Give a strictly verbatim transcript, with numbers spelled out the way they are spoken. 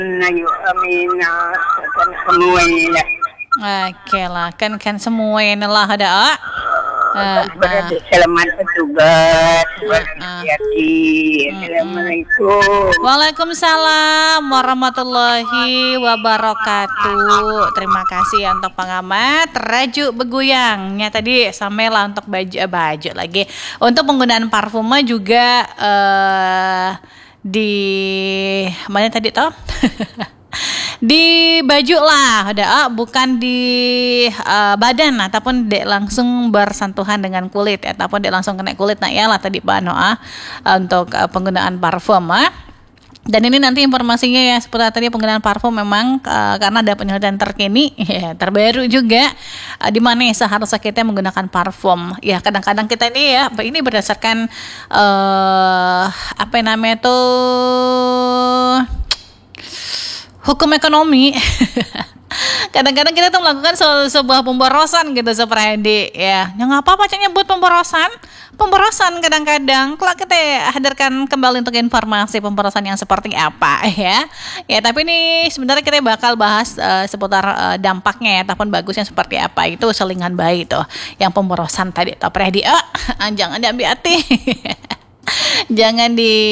Ayo amin kan semua ini lah. Oke lah, kan kan semua ini lah ada. Ah. Uh, Berada selamat bertugas. uh. Hati-hati. Assalamualaikum. Waalaikumsalam warahmatullahi wabarakatuh. Terima kasih ya untuk pengamat Raju Beguyangnya tadi. Sampailah untuk baju eh, baju lagi. Untuk penggunaan parfumnya juga uh, di mana tadi toh? Di baju lah, ada bukan di uh, badan ataupun dek langsung bersentuhan dengan kulit ya, ataupun dek langsung kena kulit. Nah ya lah tadi Pak Noah untuk uh, penggunaan parfum ah. Dan ini nanti informasinya ya seputar tadi penggunaan parfum memang uh, karena ada penelitian terkini ya, terbaru juga uh, di mana seharusnya kita menggunakan parfum. Ya kadang-kadang kita ini ya ini berdasarkan uh, apa namanya tuh hukum ekonomi. Kadang-kadang kita tuh melakukan se- sebuah pemborosan gitu seperti ya. Yang apa bacanya buat pemborosan? Pemborosan kadang-kadang kalau kita hadirkan kembali untuk informasi pemborosan yang seperti apa ya. Ya tapi ini sebenarnya kita bakal bahas uh, seputar uh, dampaknya ya, ataupun bagusnya seperti apa. Itu selingan bayi tuh yang pemborosan tadi. Tapi di oh, jangan diambil hati. Jangan di